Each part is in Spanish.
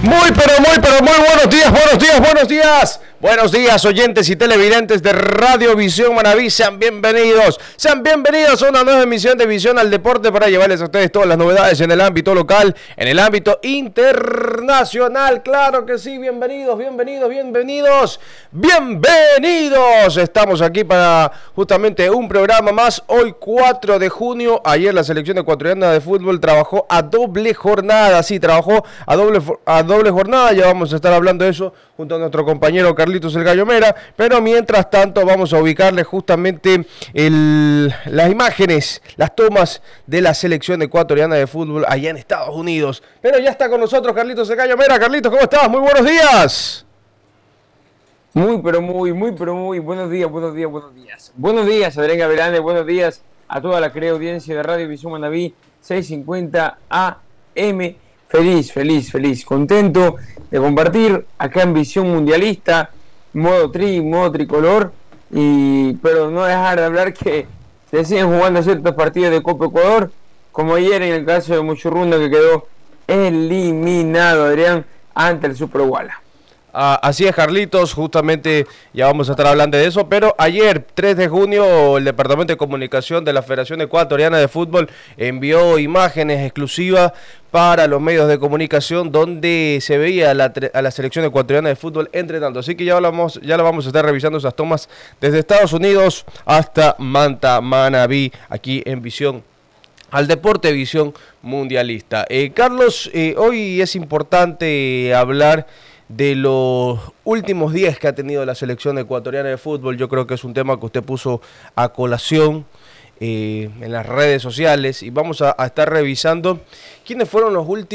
Muy buenos días. Buenos días, oyentes y televidentes de Radio Visión Manabí. Sean bienvenidos a una nueva emisión de Visión al Deporte para llevarles a ustedes todas las novedades en el ámbito local, en el ámbito internacional. Claro que sí, bienvenidos. Estamos aquí para justamente un programa más. Hoy 4 de junio, ayer la selección ecuatoriana de fútbol trabajó a doble jornada. Sí, trabajó a doble jornada. Ya vamos a estar hablando de eso junto a nuestro compañero Carlitos el Gallo Mera, pero mientras tanto vamos a ubicarle justamente las imágenes, las tomas de la selección ecuatoriana de fútbol allá en Estados Unidos. Pero ya está con nosotros Carlitos el Gallo Mera. Carlitos, ¿cómo estás? Muy buenos días. Muy buenos días. Buenos días, Adrián Gavilán, buenos días a toda la querida audiencia de Radio Visión Manabí, 650 AM. Feliz, contento de compartir acá en Visión Mundialista, modo tricolor, pero no dejar de hablar que se siguen jugando ciertos partidos de Copa Ecuador, como ayer en el caso de Muchurruna, que quedó eliminado, Adrián, ante el Super Guala. Así es, Carlitos, justamente ya vamos a estar hablando de eso, pero ayer, 3 de junio, el Departamento de Comunicación de la Federación Ecuatoriana de Fútbol envió imágenes exclusivas para los medios de comunicación donde se veía a la selección ecuatoriana de fútbol entrenando. Así que ya lo vamos a estar revisando esas tomas desde Estados Unidos hasta Manta, Manabí, aquí en Visión al Deporte, Visión Mundialista. Carlos, hoy es importante hablar de los últimos días que ha tenido la selección ecuatoriana de fútbol. Yo creo que es un tema que usted puso a colación en las redes sociales, y vamos a estar revisando quiénes fueron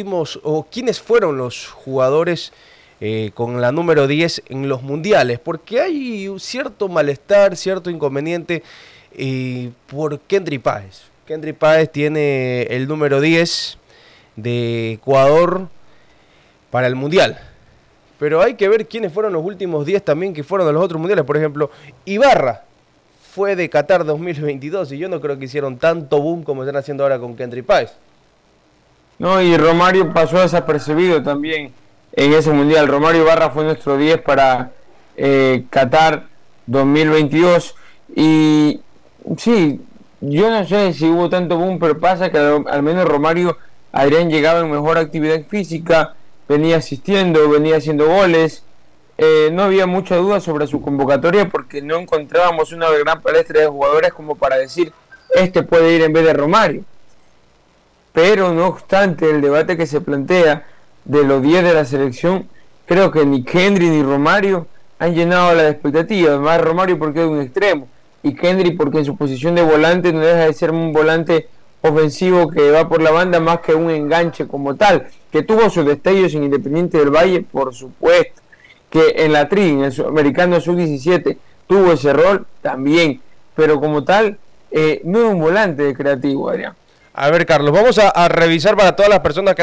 los jugadores con la número 10 en los mundiales, porque hay un cierto malestar, cierto inconveniente por Kendry Páez. Kendry Páez tiene el número 10 de Ecuador para el mundial. Pero hay que ver quiénes fueron los últimos 10 también que fueron a los otros mundiales. Por ejemplo, Ibarra fue de Qatar 2022 y yo no creo que hicieron tanto boom como están haciendo ahora con Kendry Páez. No, y Romario pasó desapercibido también en ese mundial. Romario Ibarra fue nuestro 10 para Qatar 2022. Y sí, yo no sé si hubo tanto boom, pero pasa que al menos Romario, Adrián, llegaba en mejor actividad física, venía asistiendo, venía haciendo goles. No había mucha duda sobre su convocatoria porque no encontrábamos una gran palestra de jugadores como para decir, este puede ir en vez de Romario. Pero no obstante, el debate que se plantea de los 10 de la selección, creo que ni Kendry ni Romario han llenado las expectativas. Además, Romario porque es un extremo y Kendry porque en su posición de volante no deja de ser un volante ofensivo que va por la banda más que un enganche como tal, que tuvo sus destellos en Independiente del Valle, por supuesto, que en la en el Sudamericano Sub-17 tuvo ese rol también, pero como tal no es un volante de creativo, Adrián. A ver, Carlos, vamos a revisar para todas las personas que